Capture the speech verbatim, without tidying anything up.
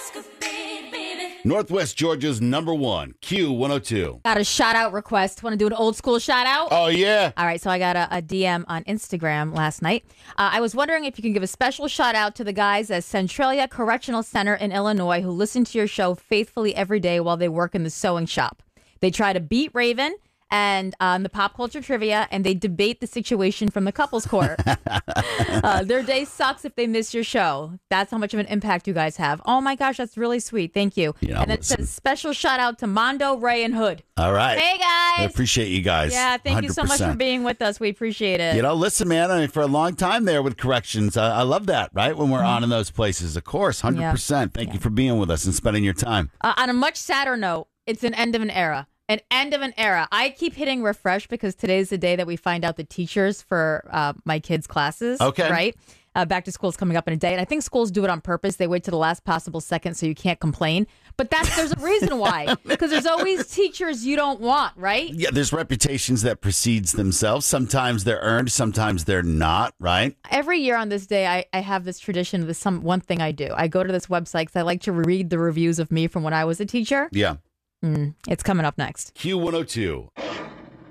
Northwest Georgia's number one, Q one oh two. Got a shout out request. Want to do an old school shout out? Oh, yeah. All right, so I got a, a D M on Instagram last night. Uh, I was wondering if you can give a special shout out to the guys at Centralia Correctional Center in Illinois who listen to your show faithfully every day while they work in the sewing shop. They try to beat Raven and um, the pop culture trivia, and they debate the situation from the couples court. uh, their day sucks if they miss your show. That's how much of an impact you guys have. Oh my gosh, that's really sweet. Thank you. Yeah, and it says special shout out to Mondo, Ray, and Hood. All right. Hey guys. I appreciate you guys. Yeah, thank one hundred percent. You so much for being with us. We appreciate it. You know, listen, man, I mean, for a long time there with corrections, I, I love that, right? When we're mm-hmm. on in those places, of course, one hundred percent. Yeah. Thank yeah. you for being with us and spending your time. Uh, on a much sadder note, it's an end of an era. An end of an era. I keep hitting refresh because today's the day that we find out the teachers for uh, my kids' classes. Okay. Right? Uh, back to school is coming up in a day. And I think schools do it on purpose. They wait to the last possible second so you can't complain. But that's there's a reason why. Because there's always teachers you don't want, right? Yeah, there's reputations that precedes themselves. Sometimes they're earned, sometimes they're not, right? Every year on this day, I, I have this tradition with some one thing I do. I go to this website because I like to read the reviews of me from when I was a teacher. Yeah. Mm, it's coming up next. Q one oh two.